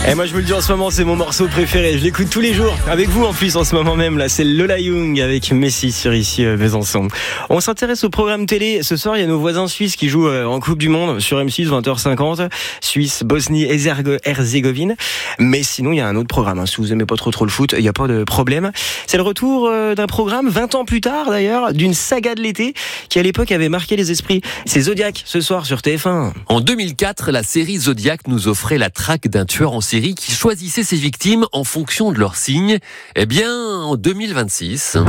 Et moi je vous le dis en ce moment, c'est mon morceau préféré. Je l'écoute tous les jours, avec vous en plus en ce moment même. Là, c'est Lola Young avec Messi sur ici Besançon. On s'intéresse au programme télé. Ce soir, il y a nos voisins suisses qui jouent en Coupe du Monde sur M6, 20h50. Suisse, Bosnie, Herzégovine. Mais sinon, il y a un autre programme. Si vous aimez pas trop le foot, il n'y a pas de problème. C'est le retour d'un programme, 20 ans plus tard d'ailleurs, d'une saga de l'été qui à l'époque avait marqué les esprits. C'est Zodiac ce soir sur TF1. En 2004, la série Zodiac nous offrait la traque d'un tueur en série qui choisissait ses victimes en fonction de leur signe. Eh bien, en 2026...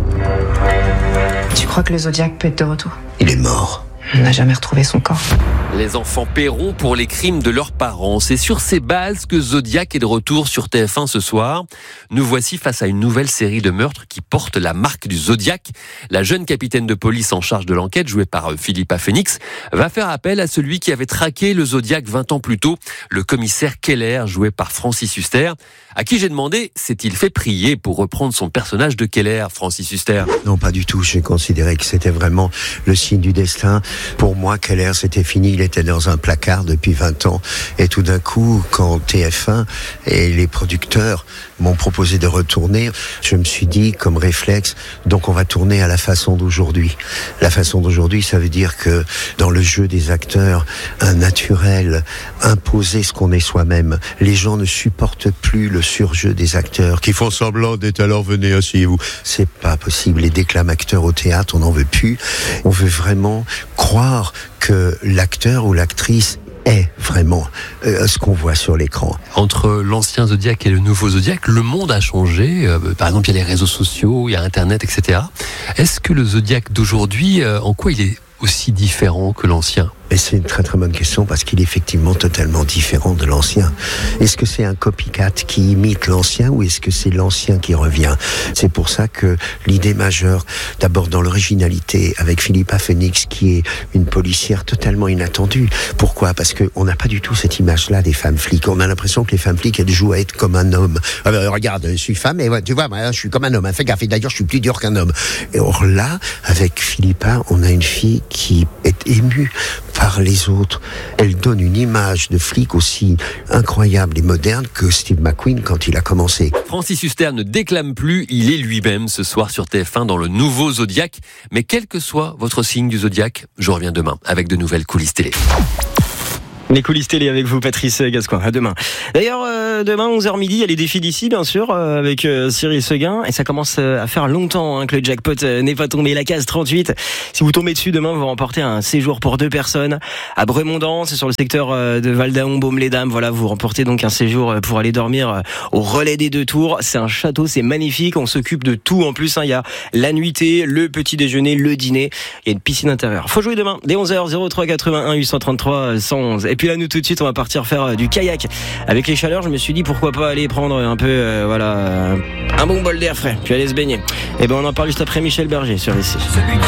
Tu crois que le Zodiac peut être de retour ? Il est mort. On n'a jamais retrouvé son corps. Les enfants paieront pour les crimes de leurs parents. C'est sur ces bases que Zodiac est de retour sur TF1 ce soir. Nous voici face à une nouvelle série de meurtres qui porte la marque du Zodiac. La jeune capitaine de police en charge de l'enquête, jouée par Philippa Phoenix, va faire appel à celui qui avait traqué le Zodiac 20 ans plus tôt, le commissaire Keller, joué par Francis Huster, à qui j'ai demandé s'est-il fait prier pour reprendre son personnage de Keller, Francis Huster. Non, pas du tout. J'ai considéré que c'était vraiment le signe du destin. Pour moi, Keller, c'était fini. Il était dans un placard depuis 20 ans. Et tout d'un coup, quand TF1 et les producteurs m'ont proposé de retourner, je me suis dit, comme réflexe, donc on va tourner à la façon d'aujourd'hui. La façon d'aujourd'hui, ça veut dire que dans le jeu des acteurs, un naturel, imposer ce qu'on est soi-même. Les gens ne supportent plus le surjeu des acteurs qui font semblant d'être alors venez, asseyez-vous. C'est pas possible. Les déclame-acteurs au théâtre, on n'en veut plus. On veut vraiment croire que l'acteur ou l'actrice est vraiment ce qu'on voit sur l'écran. Entre l'ancien Zodiac et le nouveau Zodiac, le monde a changé. Par exemple, il y a les réseaux sociaux, il y a Internet, etc. Est-ce que le Zodiac d'aujourd'hui, en quoi il est aussi différent que l'ancien ? Et c'est une très très bonne question parce qu'il est effectivement totalement différent de l'ancien. Est-ce que c'est un copycat qui imite l'ancien ou est-ce que c'est l'ancien qui revient ? C'est pour ça que l'idée majeure, d'abord dans l'originalité avec Philippa Phoenix qui est une policière totalement inattendue. Pourquoi ? Parce qu'on n'a pas du tout cette image-là des femmes flics. On a l'impression que les femmes flics, elles jouent à être comme un homme. Regarde, je suis femme et tu vois, moi, je suis comme un homme. Fais gaffe, et d'ailleurs je suis plus dur qu'un homme. Et or là, avec Philippa, on a une fille qui est émue par les autres. Elle donne une image de flic aussi incroyable et moderne que Steve McQueen quand il a commencé. Francis Huster ne déclame plus, il est lui-même ce soir sur TF1 dans le nouveau Zodiac. Mais quel que soit votre signe du Zodiac, je reviens demain avec de nouvelles coulisses télé. Les coulisses télé avec vous, Patrice Gascoin. À demain. D'ailleurs, demain, 11h midi, il y a les défis d'ici, bien sûr, avec Cyril Seguin. Et ça commence à faire longtemps que le jackpot n'est pas tombé. La case 38. Si vous tombez dessus, demain, vous remportez un séjour pour 2 personnes à Brémondant. C'est sur le secteur de Val-d'Aon, Baume-les-Dames. Voilà, vous remportez donc un séjour pour aller dormir au relais des 2 tours. C'est un château, c'est magnifique. On s'occupe de tout. En plus, il y a la nuitée, le petit déjeuner, le dîner. Il y a une piscine intérieure. Faut jouer demain, dès 11h, 03 81 833 111. Et puis là, nous, tout de suite, on va partir faire du kayak. Avec les chaleurs, je me suis dit pourquoi pas aller prendre un peu, un bon bol d'air frais, puis aller se baigner. Et ben, on en parle juste après Michel Berger sur ici.